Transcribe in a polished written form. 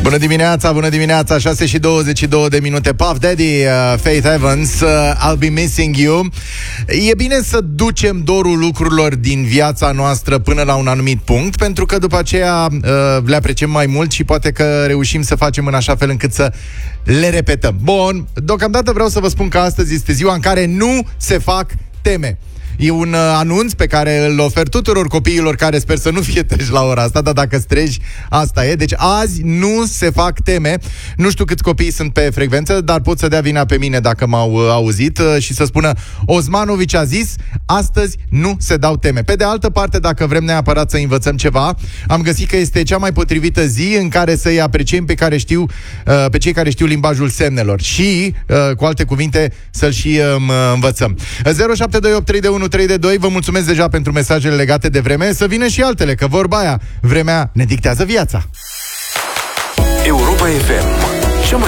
Bună dimineața, bună dimineața, 6:22 de minute. Puff Daddy, Faith Evans, I'll be missing you. E bine să ducem dorul lucrurilor din viața noastră până la un anumit punct, pentru că după aceea le apreciem mai mult și poate că reușim să facem în așa fel încât să le repetăm. Bun, deocamdată vreau să vă spun că astăzi este ziua în care nu se fac teme. E un anunț pe care îl ofer tuturor copiilor care sper să nu fie treji la ora asta, dar dacă stregi, asta e. Deci azi nu se fac teme. Nu știu câți copii sunt pe frecvență, dar pot să dea vina pe mine dacă m-au auzit și să spună: Osmanovici a zis, astăzi nu se dau teme. Pe de altă parte, dacă vrem neapărat să învățăm ceva, am găsit că este cea mai potrivită zi în care să-i apreciem pe cei care știu limbajul semnelor și, cu alte cuvinte, să-l și învățăm. 072831 322. Vă mulțumesc deja pentru mesajele legate de vreme. Să vină și altele, că vorba aia, vremea ne dictează viața. Europa FM.